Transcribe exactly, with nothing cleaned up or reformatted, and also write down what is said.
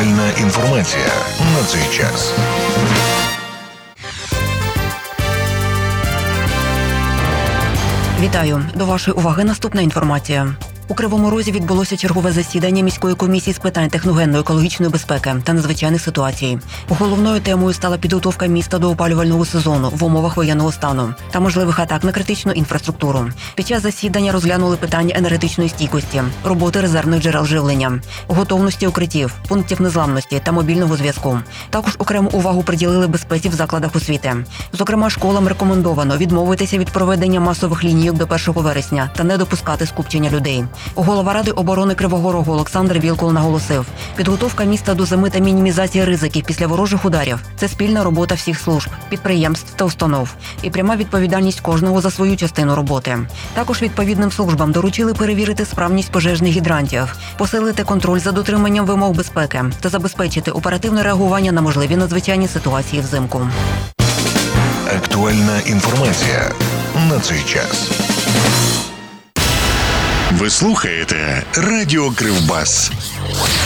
Актуальна інформація на цей час. Вітаю! До вашої уваги наступна інформація. У Кривому Розі відбулося чергове засідання міської комісії з питань техногенно-екологічної безпеки та надзвичайних ситуацій. Головною темою стала підготовка міста до опалювального сезону в умовах воєнного стану та можливих атак на критичну інфраструктуру. Під час засідання розглянули питання енергетичної стійкості, роботи резервних джерел живлення, готовності укриттів, пунктів незламності та мобільного зв'язку. Також окрему увагу приділили безпеці в закладах освіти. Зокрема, школам рекомендовано відмовитися від проведення масових лінійок до першого вересня та не допускати скупчення людей. Голова Ради оборони Кривого Рогу Олександр Вілкул наголосив, підготовка міста до зими та мінімізація ризиків після ворожих ударів – це спільна робота всіх служб, підприємств та установ і пряма відповідальність кожного за свою частину роботи. Також відповідним службам доручили перевірити справність пожежних гідрантів, посилити контроль за дотриманням вимог безпеки та забезпечити оперативне реагування на можливі надзвичайні ситуації взимку. Актуальна інформація на цей час. Ви слухаєте Радіо Кривбас.